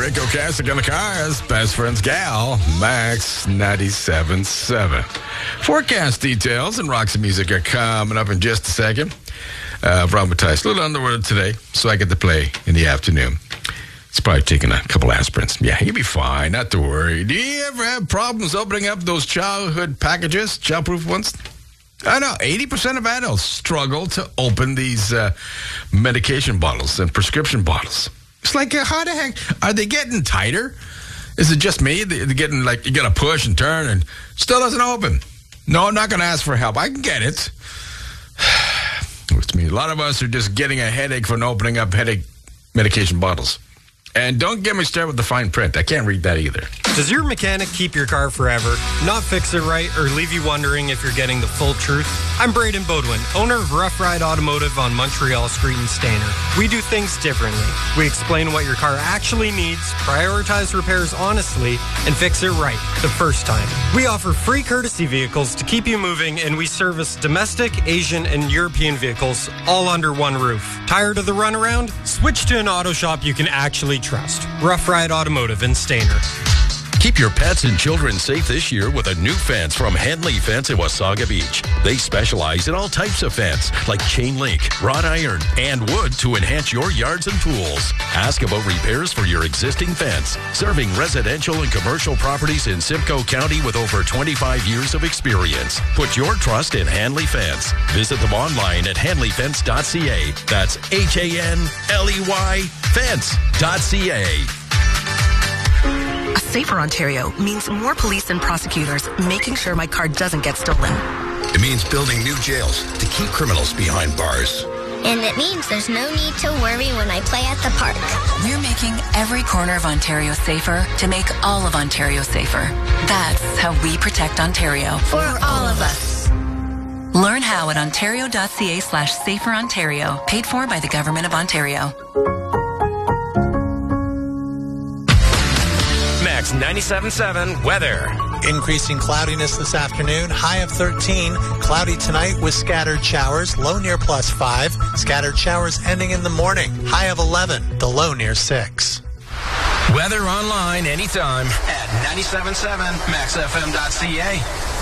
Rico Kasich on the cars. Best friend's gal, Max 97.7. Forecast details and rocks and music are coming up in just a second. Problematized. A little underwear today, so I get to play in the afternoon. It's probably taking a couple aspirins. Yeah, you'll be fine. Not to worry. Do you ever have problems opening up those childhood packages, childproof ones? I know 80% of adults struggle to open these medication bottles and prescription bottles. It's like, how the heck? Are they getting tighter? Is it just me? They're getting like, you got to push and turn and still doesn't open. No, I'm not going to ask for help. I can get it. It's me. A lot of us are just getting a headache from opening up headache medication bottles. And don't get me started with the fine print. I can't read that either. Does your mechanic keep your car forever, not fix it right, or leave you wondering if you're getting the full truth? I'm Braden Bodwin, owner of Rough Ride Automotive on Montreal Street in Stayner. We do things differently. We explain what your car actually needs, prioritize repairs honestly, and fix it right the first time. We offer free courtesy vehicles to keep you moving, and we service domestic, Asian, and European vehicles all under one roof. Tired of the runaround? Switch to an auto shop you can actually trust. Rough Ride Automotive in Stayner. Keep your pets and children safe this year with a new fence from Henley Fence in Wasaga Beach. They specialize in all types of fence, like chain link, wrought iron, and wood to enhance your yards and pools. Ask about repairs for your existing fence. Serving residential and commercial properties in Simcoe County with over 25 years of experience. Put your trust in Hanley Fence. Visit them online at hanleyfence.ca. That's Hanley fence.ca. A safer Ontario means more police and prosecutors making sure my car doesn't get stolen. It means building new jails to keep criminals behind bars. And it means there's no need to worry when I play at the park. We're making every corner of Ontario safer to make all of Ontario safer. That's how we protect Ontario. For all of us. Learn how at ontario.ca/saferontario. Paid for by the Government of Ontario. Max 97.7 weather. Increasing cloudiness this afternoon, high of 13. Cloudy tonight with scattered showers, low near +5. Scattered showers ending in the morning, high of 11, the low near 6. Weather online anytime at 97.7maxfm.ca.